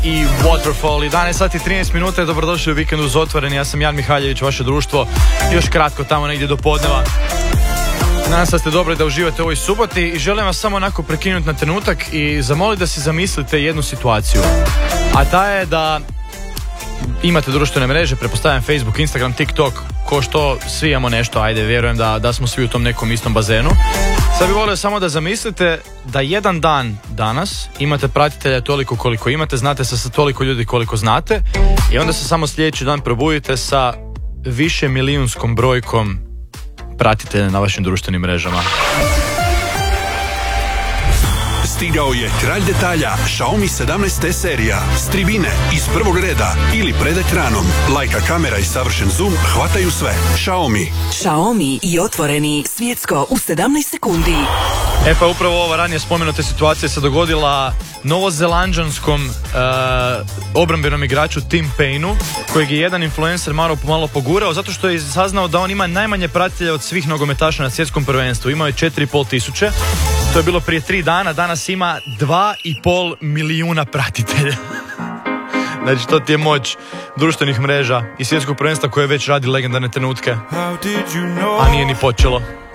i Waterfall. 11 sati 13 minuta, dobrodošli u Vikendu uz Otvoreni. Ja sam Jan Mihaljević, vaše društvo. Još kratko, tamo negdje do podneva. Nadam se da ste dobro da uživate u ovoj suboti i želim vas samo onako prekinuti na trenutak i zamoliti da si zamislite jednu situaciju. A ta je da imate društvene mreže, pretpostavljam Facebook, Instagram, TikTok, ko što svi imamo nešto, ajde, vjerujem da smo svi u tom nekom istom bazenu. Sad bih volio samo da zamislite da jedan dan danas imate pratitelja toliko koliko imate, znate se sa toliko ljudi koliko znate i onda se samo sljedeći dan probudite sa više milijunskom brojkom pratitelja na vašim društvenim mrežama. Stigao je kralj detalja, Xiaomi 17T serija, s tribine, iz prvog reda ili pred ekranom. Lajka kamera i savršen zoom hvataju sve. Xiaomi i Otvoreni, svjetsko u 17 sekundi. E pa upravo ova ranije spomenuta situacija se dogodila novozelanđanskom obrambenom igraču Tim Paynu, kojeg je jedan influencer malo pogurao zato što je saznao da on ima najmanje pratitelja od svih nogometaša na svjetskom prvenstvu. Imao je 4,5 tisuće. To je bilo prije 3 dana, danas ima 2,5 milijuna pratitelja. Znači, to ti je moć društvenih mreža i svjetskog prvenstva koje već radi legendarne trenutke. A nije ni počelo.